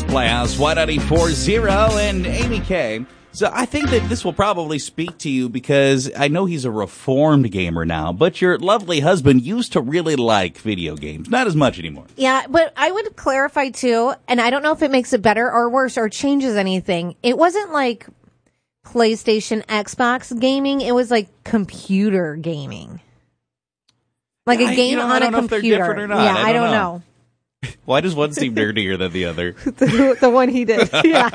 Playhouse, Y940 and Amy K. So I think that this will probably speak to you because I know he's a reformed gamer now, but your lovely husband used to really like video games. Not as much anymore. Yeah, but I would clarify too, and I don't know if it makes it better or worse or changes anything. It wasn't like PlayStation, Xbox gaming. It was like computer gaming. Like a game on a computer. I don't know if they're different or not. Yeah, I don't know. Why does one seem nerdier than the other? the one he did. Yeah.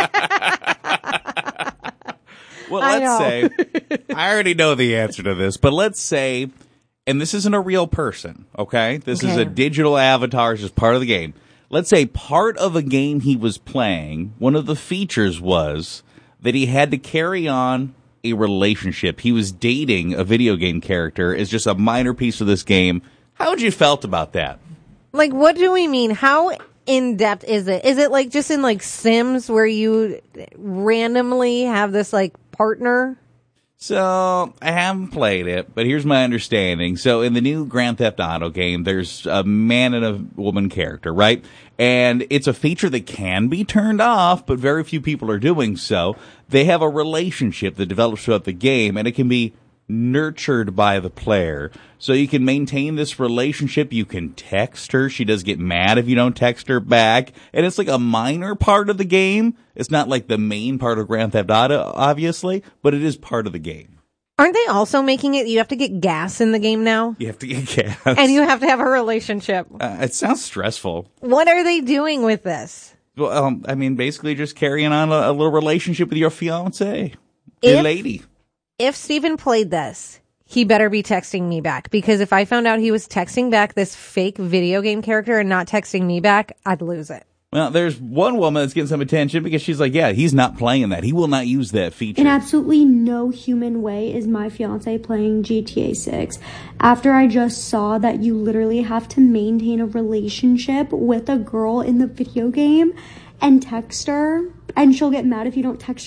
Well, let's say, I already know the answer to this, but let's say, and this isn't a real person, okay? This is a digital avatar, it's just part of the game. Let's say part of a game he was playing, one of the features was that he had to carry on a relationship. He was dating a video game character as just a minor piece of this game. How would you felt about that? Like, what do we mean? How in-depth is it? Is it like just in like Sims where you randomly have this like partner? So, I haven't played it, but here's my understanding. So, in the new Grand Theft Auto game, there's a man and a woman character, right? And it's a feature that can be turned off, but very few people are doing so. They have a relationship that develops throughout the game, and it can be nurtured by the player. So you can maintain this relationship. You can text her. She does get mad if you don't text her back. And it's like a minor part of the game. It's not like the main part of Grand Theft Auto, obviously, but it is part of the game. Aren't they also making it, you have to get gas in the game now? You have to get gas. And you have to have a relationship. It sounds stressful. What are they doing with this? Well, I mean, basically just carrying on a little relationship with your fiance, your lady. If Steven played this, he better be texting me back. Because if I found out he was texting back this fake video game character and not texting me back, I'd lose it. Well, there's one woman that's getting some attention because she's like, yeah, he's not playing that. He will not use that feature. In absolutely no human way is my fiance playing GTA 6. After I just saw that you literally have to maintain a relationship with a girl in the video game and text her, and she'll get mad if you don't text